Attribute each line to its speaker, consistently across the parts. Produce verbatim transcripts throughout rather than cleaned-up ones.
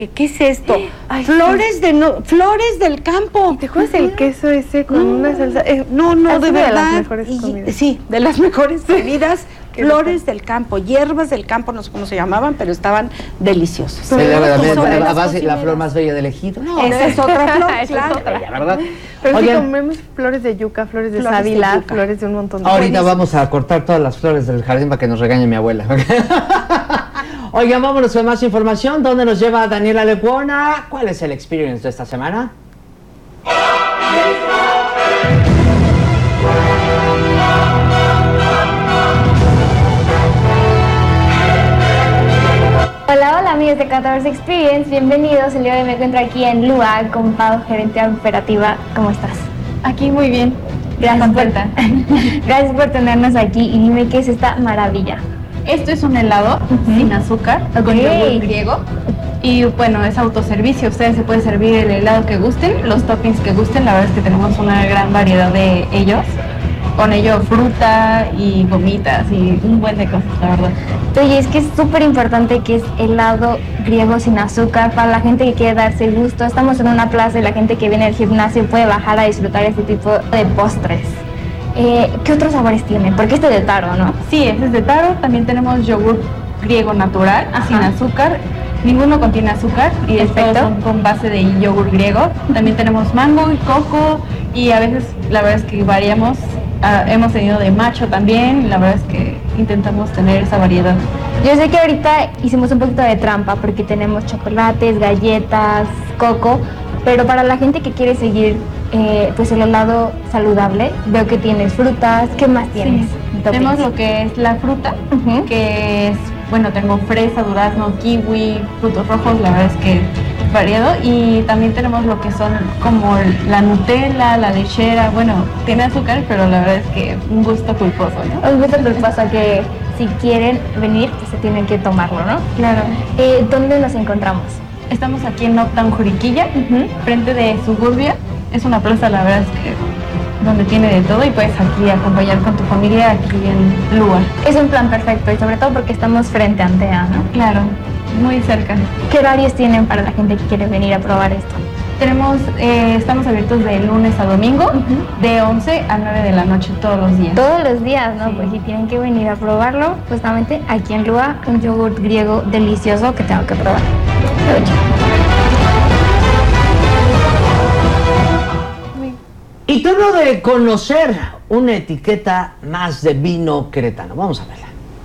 Speaker 1: ¿Qué es esto?
Speaker 2: Ay,
Speaker 1: flores sí. de no, flores del campo.
Speaker 2: ¿Y te juegas el queso ese con no, una salsa? Eh,
Speaker 1: no, no, de verdad.
Speaker 2: De las mejores comidas.
Speaker 1: Y, sí, de las mejores comidas. Flores del campo, hierbas del campo, no sé cómo se llamaban, pero estaban deliciosos.
Speaker 3: Sí, la, la, la, la, base, la flor más bella del ejido.
Speaker 1: No, esa es otra flor, claro.
Speaker 2: Es otra.
Speaker 3: ¿Verdad?
Speaker 2: Pero
Speaker 3: Oigan,
Speaker 2: sí comemos flores de yuca, flores de
Speaker 1: flores
Speaker 2: sábila,
Speaker 1: de
Speaker 2: flores de un montón de
Speaker 3: ahorita
Speaker 2: flores.
Speaker 3: vamos a cortar todas las flores del jardín para que nos regañe mi abuela. Oigan, vámonos con más información. ¿Dónde nos lleva Daniela Lecuona? ¿Cuál es el experience de esta semana?
Speaker 4: Hola, hola amigos de catorce Experience, bienvenidos. El día de hoy me encuentro aquí en Lua con Pau, gerente operativa. ¿Cómo estás?
Speaker 5: Aquí muy bien.
Speaker 4: Gracias por, gracias por tenernos aquí y dime qué es esta maravilla.
Speaker 5: Esto es un helado uh-huh. sin azúcar, okay. con yogur griego. Y bueno, es autoservicio, ustedes se pueden servir el helado que gusten, los toppings que gusten, la verdad es que tenemos una gran variedad de ellos. Con ello fruta y gomitas y un buen de cosas, la verdad.
Speaker 4: Oye, es que es súper importante que es helado griego sin azúcar para la gente que quiere darse el gusto. Estamos en una plaza y la gente que viene al gimnasio puede bajar a disfrutar este tipo de postres. Eh, ¿Qué otros sabores tienen? Porque este es de taro, ¿no?
Speaker 5: Sí, este es de taro. También tenemos yogur griego natural, Ajá. sin azúcar. Ninguno contiene azúcar y estos son con base de yogur griego. También tenemos mango y coco y a veces la verdad es que variamos. Uh, hemos tenido de macho también, la verdad es que intentamos tener esa variedad.
Speaker 4: Yo sé que ahorita hicimos un poquito de trampa porque tenemos chocolates, galletas, coco, pero para la gente que quiere seguir eh, pues el helado saludable, veo que tienes frutas. ¿Qué más tienes?
Speaker 5: Sí. Tenemos lo que es la fruta, uh-huh. que es, bueno, tengo fresa, durazno, kiwi, frutos rojos, la verdad es que variado, y también tenemos lo que son como la Nutella, la lechera, bueno, tiene azúcar, pero la verdad es que un gusto culposo, ¿no?
Speaker 4: Un gusto culposo que si quieren venir, pues se tienen que tomarlo, ¿no?
Speaker 5: Claro.
Speaker 4: Eh, ¿Dónde nos encontramos?
Speaker 5: Estamos aquí en Uptown Juriquilla, uh-huh. frente de Suburbia, es una plaza, la verdad es que donde tiene de todo y puedes aquí acompañar con tu familia aquí en Lua.
Speaker 4: Es un plan perfecto y sobre todo porque estamos frente a Antea, ¿no?
Speaker 5: Claro. Muy cerca.
Speaker 4: ¿Qué horarios tienen para la gente que quiere venir a probar esto?
Speaker 5: Tenemos, eh, estamos abiertos de lunes a domingo, uh-huh. de once a nueve de la noche todos los días.
Speaker 4: Todos los días, ¿no?
Speaker 5: Sí.
Speaker 4: Pues si tienen que venir a probarlo, justamente aquí en Lua, un yogur griego delicioso que tengo que probar.
Speaker 3: Y turno de conocer una etiqueta más de vino queretano. Vamos a verla.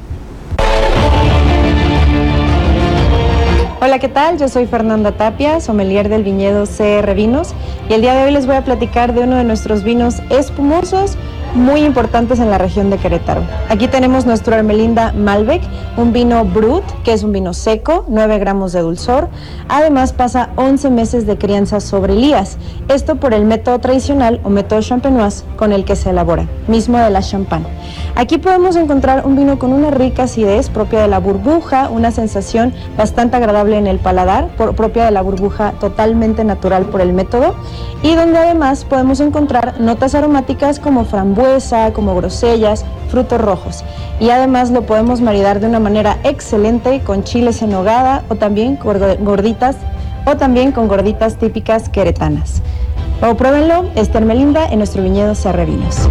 Speaker 6: Hola, ¿qué tal? Yo soy Fernanda Tapia, sommelier del viñedo C R Vinos, y el día de hoy les voy a platicar de uno de nuestros vinos espumosos muy importantes en la región de Querétaro. Aquí tenemos nuestro Ermelinda Malbec, un vino brut, que es un vino seco, nueve gramos de dulzor. Además pasa once meses de crianza sobre lías, esto por el método tradicional o método champenoise con el que se elabora, mismo de la champagne. Aquí podemos encontrar un vino con una rica acidez propia de la burbuja, una sensación bastante agradable en el paladar, por, propia de la burbuja totalmente natural por el método, y donde además podemos encontrar notas aromáticas como frambuesa, como grosellas, frutos rojos. Y además lo podemos maridar de una manera excelente con chiles en nogada o también gorditas, o también con gorditas típicas queretanas. O pruébenlo, este Ermelinda en nuestro viñedo C R Vinos.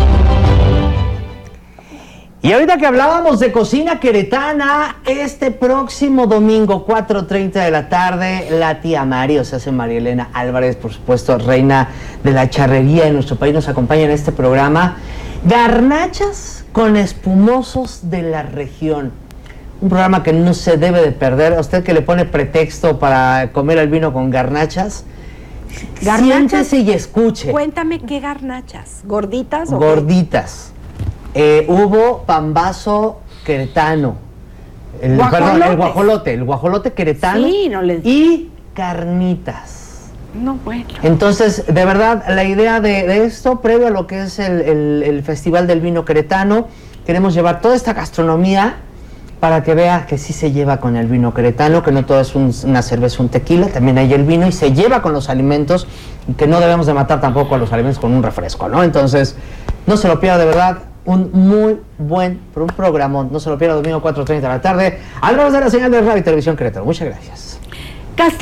Speaker 3: Y ahorita que hablábamos de cocina queretana, este próximo domingo, cuatro treinta de la tarde, la tía Mari, o sea, hace María Elena Álvarez, por supuesto, reina de la charrería de nuestro país, nos acompaña en este programa. Garnachas con espumosos de la región. Un programa que no se debe de perder. A usted que le pone pretexto para comer el vino con garnachas,
Speaker 1: Garnachas
Speaker 3: siéntese y escuche.
Speaker 1: Cuéntame qué garnachas, gorditas o
Speaker 3: gorditas. Eh, hubo pambazo queretano, el, perdón, el guajolote, el guajolote queretano,
Speaker 1: sí, no les...
Speaker 3: y carnitas.
Speaker 1: No, bueno.
Speaker 3: Entonces, de verdad, la idea de, de esto, previo a lo que es el, el, el Festival del Vino Queretano, queremos llevar toda esta gastronomía para que vea que sí se lleva con el vino queretano, que no todo es un, una cerveza, un tequila, también hay el vino y se lleva con los alimentos, y que no debemos de matar tampoco a los alimentos con un refresco, ¿no? Entonces, no se lo pierda, de verdad. Un muy buen un programón, no se lo pierda, domingo cuatro treinta de la tarde, a través de la señal de Radio y Televisión Querétaro. Muchas gracias.
Speaker 1: Casi